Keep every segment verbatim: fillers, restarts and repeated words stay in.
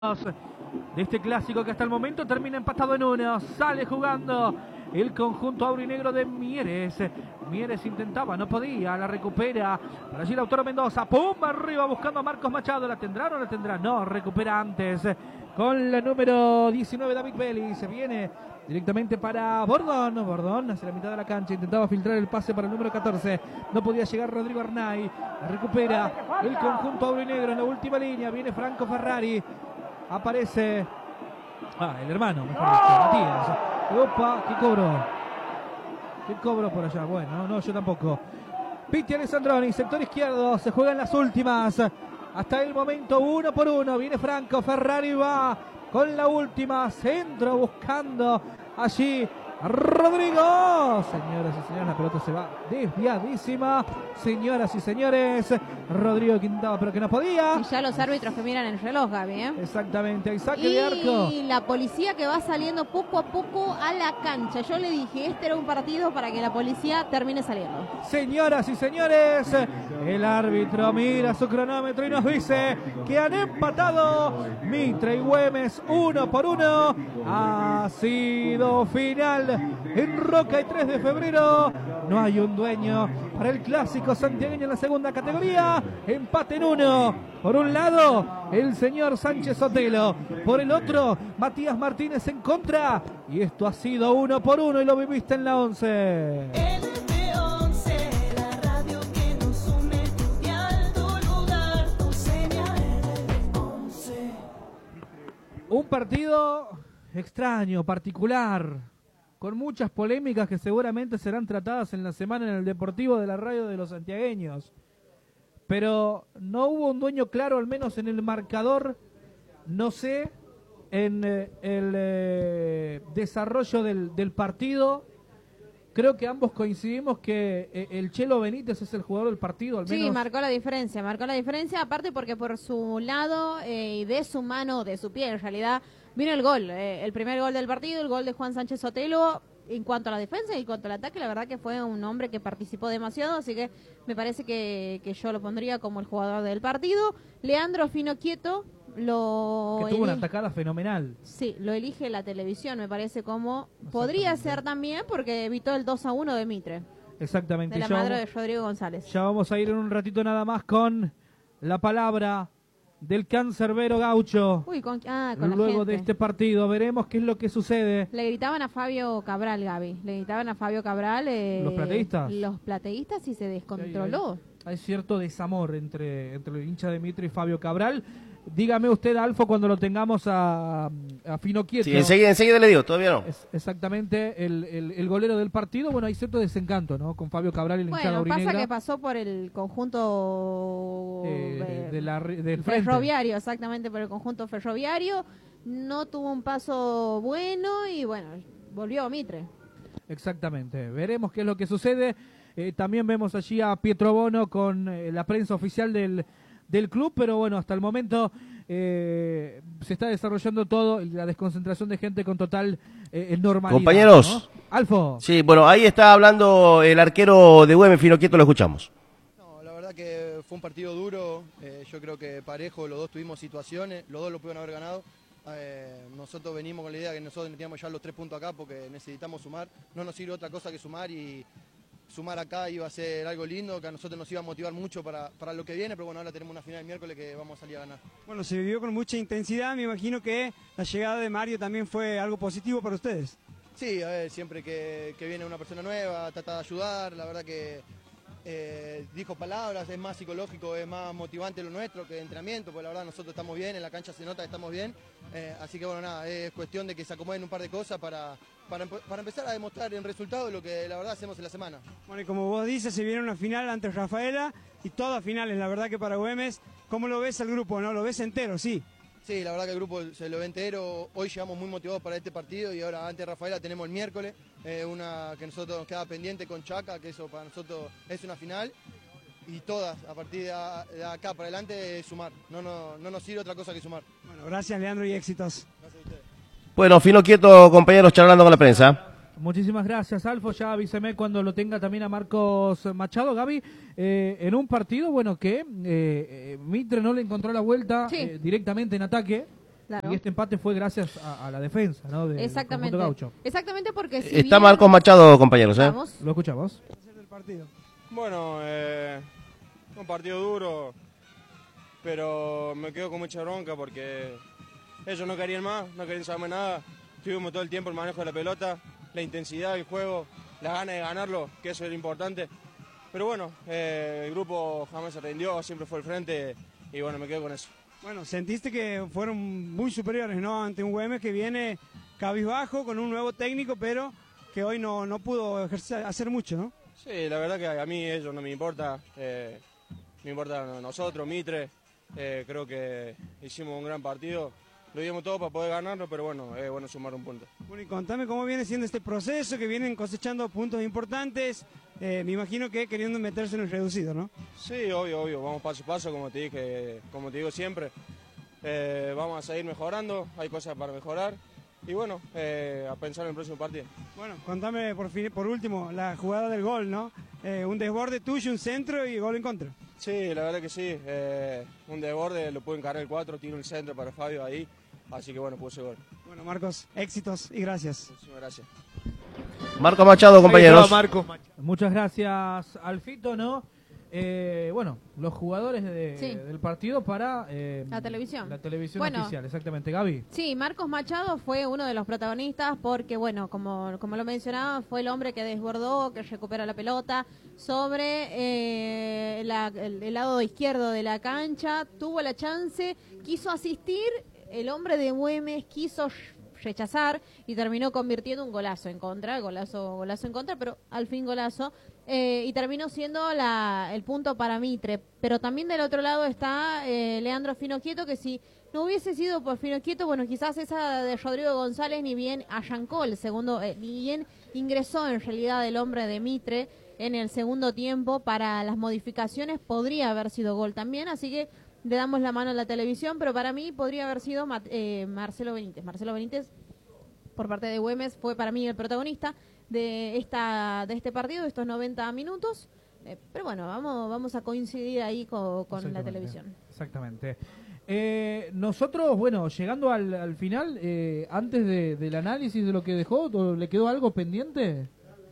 de este clásico que hasta el momento termina empatado en uno. Sale jugando el conjunto aurinegro de Mieres. Mieres intentaba, no podía, la recupera. Por allí Lautaro Mendoza, pumba arriba buscando a Marcos Machado. ¿La tendrá o no la tendrá? No, recupera antes con la número diecinueve David Belli. Se viene directamente para Bordón. Bordón hacia la mitad de la cancha. Intentaba filtrar el pase para el número catorce. No podía llegar Rodrigo Arnay. La recupera el conjunto aurinegro en la última línea. Viene Franco Ferrari. Aparece ah, el hermano, mejor dicho, Matías. Opa, ¿qué cobró? ¿Qué cobró por allá? Bueno, no, no, yo tampoco. Piti Alessandroni, sector izquierdo, se juegan las últimas. Hasta el momento, uno por uno. Viene Franco Ferrari, va con la última. Centro buscando allí Rodrigo. Señoras y señores, la pelota se va desviadísima. Señoras y señores, Rodrigo quintaba, pero que no podía. Y ya los árbitros que miran el reloj, Gaby, ¿eh? Exactamente, hay saque y de arco. Y la policía que va saliendo poco a poco a la cancha. Yo le dije, este era un partido para que la policía termine saliendo. Señoras y señores, el árbitro mira su cronómetro y nos dice que han empatado Mitre y Güemes uno por uno. Ha sido final en Roca y tres de febrero. No hay un dueño para el clásico santiagueño en la segunda categoría. Empate en uno. Por un lado, el señor Sánchez Sotelo. Por el otro, Matías Martínez en contra. Y esto ha sido uno por uno y lo viviste en la once. Un partido extraño, particular, con muchas polémicas que seguramente serán tratadas en la semana en el Deportivo de la Radio de los Santiagueños. Pero no hubo un dueño claro, al menos en el marcador, no sé, en eh, el eh, desarrollo del, del partido. Creo que ambos coincidimos que eh, el Chelo Benítez es el jugador del partido, al menos. Sí, marcó la diferencia, marcó la diferencia, aparte porque por su lado eh, y de su mano, de su pie en realidad, vino el gol, eh, el primer gol del partido, el gol de Juan Sánchez Sotelo. En cuanto a la defensa y en cuanto al ataque, la verdad que fue un hombre que participó demasiado, así que me parece que, que yo lo pondría como el jugador del partido. Leandro Fino Quieto lo que tuvo una elige, atacada fenomenal. Sí, lo elige la televisión, me parece como podría ser también porque evitó el dos a uno de Mitre. Exactamente. De la ya madre vamos, de Rodrigo González. Ya vamos a ir en un ratito nada más con la palabra del cancerbero Gaucho. Uy, con, ah, con Luego la gente. de este partido veremos qué es lo que sucede. Le gritaban a Fabio Cabral, Gaby. Le gritaban a Fabio Cabral. Eh, ¿Los plateístas? Los plateístas y se descontroló. Hay, hay, hay cierto desamor entre, entre el hincha de Mitre y Fabio Cabral. Dígame usted, Alfo, cuando lo tengamos a, a Fino Quieto. Sí, enseguida, enseguida le digo, todavía no. Es exactamente el, el, el golero del partido. Bueno, hay cierto desencanto, ¿no? Con Fabio Cabral y la hinchada Bueno, aurinegra. pasa que pasó por el conjunto eh, de, de la, del frente. ferroviario, exactamente, por el conjunto ferroviario. No tuvo un paso bueno y bueno, volvió a Mitre. Exactamente. Veremos qué es lo que sucede. Eh, también vemos allí a Pietro Bono con eh, la prensa oficial del del club, pero bueno, hasta el momento eh, se está desarrollando todo, la desconcentración de gente con total eh, normalidad. Compañeros. ¿No? Alfo. Sí, bueno, ahí está hablando el arquero de Güemes, Fino Quieto, lo escuchamos. No, la verdad que fue un partido duro, eh, yo creo que parejo, los dos tuvimos situaciones, los dos lo pudieron haber ganado. Eh, nosotros venimos con la idea que nosotros teníamos ya los tres puntos acá porque necesitamos sumar, no nos sirve otra cosa que sumar y sumar acá iba a ser algo lindo, que a nosotros nos iba a motivar mucho para, para lo que viene, pero bueno, ahora tenemos una final el miércoles que vamos a salir a ganar. Bueno, se vivió con mucha intensidad, me imagino que la llegada de Mario también fue algo positivo para ustedes. Sí, a ver, siempre que, que viene una persona nueva, trata de ayudar, la verdad que eh, dijo palabras, es más psicológico, es más motivante lo nuestro que el entrenamiento, porque la verdad nosotros estamos bien, en la cancha se nota que estamos bien, eh, así que bueno, nada, es cuestión de que se acomoden un par de cosas para... Para, para empezar a demostrar en resultado lo que la verdad hacemos en la semana. Bueno, y como vos dices, se viene una final ante Rafaela y todas finales, la verdad que para Güemes, ¿cómo lo ves al grupo? ¿No lo ves entero? Sí. Sí, la verdad que el grupo se lo ve entero, hoy llegamos muy motivados para este partido y ahora ante Rafaela tenemos el miércoles, eh, una que nosotros nos queda pendiente con Chaca, que eso para nosotros es una final. Y todas, a partir de, a, de acá para adelante, sumar. No, no, no nos sirve otra cosa que sumar. Bueno, gracias Leandro y éxitos. Gracias a ustedes. Bueno, Fino Quieto, compañeros, charlando con la prensa. Muchísimas gracias, Alfo. Ya avíseme cuando lo tenga también a Marcos Machado. Gaby, eh, en un partido, bueno, que eh, eh, Mitre no le encontró la vuelta Sí. eh, directamente en ataque. Claro. Y este empate fue gracias a, a la defensa, ¿no? De, Exactamente. del conjunto gaucho. Exactamente porque si Está bien- Marcos Machado, compañeros, ¿eh? Vamos. Lo escuchamos. del partido. Bueno, eh, un partido duro, pero me quedo con mucha bronca porque ellos no querían más, no querían saber nada. Tuvimos todo el tiempo el manejo de la pelota, la intensidad del juego, las ganas de ganarlo, que eso es lo importante. Pero bueno, eh, el grupo jamás se rindió, siempre fue el frente y bueno, me quedo con eso. Bueno, sentiste que fueron muy superiores, ¿no? Ante un Güemes que viene cabizbajo con un nuevo técnico, pero que hoy no, no pudo ejercer, hacer mucho, ¿no? Sí, la verdad que a mí ellos no me importa, eh, me importa nosotros, Mitre, eh, creo que hicimos un gran partido, lo dimos todo para poder ganarlo, pero bueno, es bueno sumar un punto. Bueno, y contame cómo viene siendo este proceso, que vienen cosechando puntos importantes, eh, me imagino que queriendo meterse en el reducido, ¿no? Sí, obvio, obvio, vamos paso a paso, como te dije, como te digo siempre, eh, vamos a seguir mejorando, hay cosas para mejorar y bueno, eh, a pensar en el próximo partido. Bueno, contame por, fin, por último la jugada del gol, ¿no? Eh, un desborde tuyo, un centro y gol en contra. Sí, la verdad que sí, eh, un desborde, lo pude encarar el cuatro, tiro el centro para Fabio ahí, así que bueno, puse gol. Bueno, Marcos, éxitos y gracias. Muchísimas gracias. Marcos Machado, compañeros. Muchas gracias, Alfito, ¿no? Eh, bueno, los jugadores de- Sí. del partido para eh, La televisión. La televisión Bueno. oficial, exactamente, Gaby. Sí, Marcos Machado fue uno de los protagonistas porque, bueno, como, como lo mencionaba, fue el hombre que desbordó, que recupera la pelota sobre eh, la- el, el lado izquierdo de la cancha, tuvo la chance, quiso asistir, el hombre de Güemes quiso rechazar y terminó convirtiendo un golazo en contra, golazo, golazo en contra, pero al fin golazo. Eh, y terminó siendo la, el punto para Mitre. Pero también del otro lado está eh, Leandro Finoquieto, que si no hubiese sido por Finoquieto, bueno, quizás esa de Rodrigo González ni bien allancó el segundo, eh, ni bien ingresó en realidad el hombre de Mitre en el segundo tiempo para las modificaciones, podría haber sido gol también, así que le damos la mano a la televisión, pero para mí podría haber sido Mat- eh, Marcelo Benítez. Marcelo Benítez, por parte de Güemes, fue para mí el protagonista de esta de este partido, de estos noventa minutos. Eh, pero bueno, vamos vamos a coincidir ahí co- con, la Exactamente, televisión. Exactamente. Eh, nosotros, bueno, llegando al, al final, eh, antes de- del análisis de lo que dejó, ¿o ¿le quedó algo pendiente?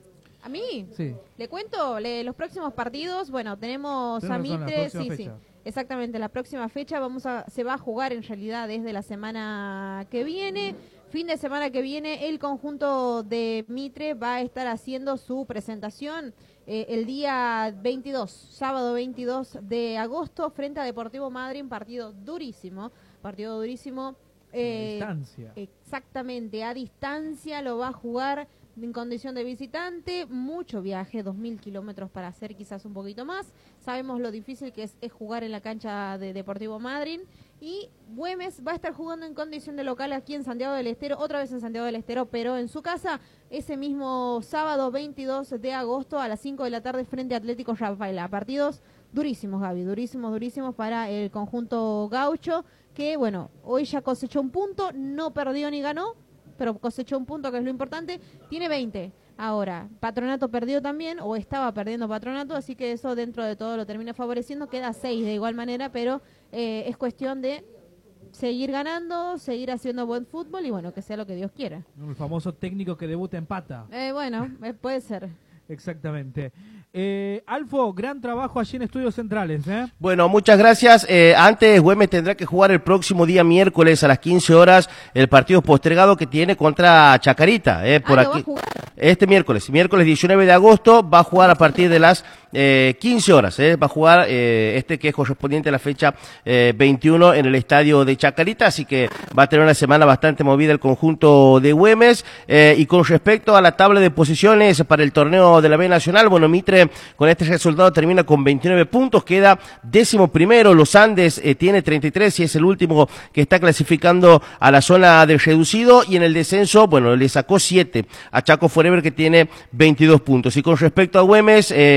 A mí, Sí. le cuento le- los próximos partidos. Bueno, tenemos Tenés a razón, la Mitre, próxima sí, fecha. sí. Exactamente, la próxima fecha vamos a se va a jugar en realidad desde la semana que viene. Fin de semana que viene el conjunto de Mitre va a estar haciendo su presentación eh, el día veintidós, sábado veintidós de agosto, frente a Deportivo Madryn, partido durísimo, partido durísimo. eh, A distancia. Exactamente, a distancia lo va a jugar en condición de visitante, mucho viaje, dos mil kilómetros para hacer quizás un poquito más. Sabemos lo difícil que es, es jugar en la cancha de Deportivo Madryn. Y Güemes va a estar jugando en condición de local aquí en Santiago del Estero, otra vez en Santiago del Estero, pero en su casa, ese mismo sábado veintidós de agosto a las cinco de la tarde frente a Atlético Rafaela. Partidos durísimos, Gaby, durísimos, durísimos para el conjunto gaucho, que bueno, hoy ya cosechó un punto, no perdió ni ganó, pero cosechó un punto, que es lo importante. Tiene veinte ahora. Patronato perdió también, o estaba perdiendo Patronato, así que eso dentro de todo lo termina favoreciendo. Queda seis de igual manera, pero eh, es cuestión de seguir ganando, seguir haciendo buen fútbol y bueno, que sea lo que Dios quiera. El famoso técnico que debuta empata. Eh, bueno, eh, puede ser. Exactamente. Eh, Alfo, gran trabajo allí en Estudios Centrales, ¿eh? Bueno, muchas gracias. Eh, antes, Güemes tendrá que jugar el próximo día miércoles a las quince horas el partido postergado que tiene contra Chacarita. Eh, por Ah, ¿lo va aquí. a jugar? Este miércoles, miércoles diecinueve de agosto, va a jugar a partir de las eh, quince horas. Eh, va a jugar eh, este que es correspondiente a la fecha eh, veintiuno en el estadio de Chacarita, así que va a tener una semana bastante movida el conjunto de Güemes. Eh, y con respecto a la tabla de posiciones para el torneo de la B Nacional, bueno, Mitre con este resultado termina con veintinueve puntos, queda décimo primero. Los Andes eh, tiene treinta y tres y es el último que está clasificando a la zona del reducido, y en el descenso, bueno, le sacó siete a Chaco Forever, que tiene veintidós puntos. Y con respecto a Güemes, eh, bueno,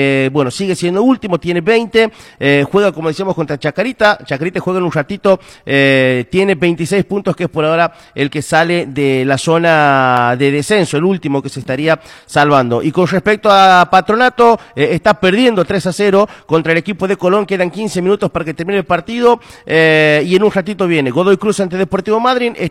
bueno, sigue siendo último, tiene veinte, eh, juega como decíamos contra Chacarita, Chacarita juega en un ratito, eh, tiene veintiséis puntos, que es por ahora el que sale de la zona de descenso, el último que se estaría salvando. Y con respecto a Patronato, eh, está perdiendo tres a cero contra el equipo de Colón, quedan quince minutos para que termine el partido, eh, y en un ratito viene Godoy Cruz ante Deportivo Madryn.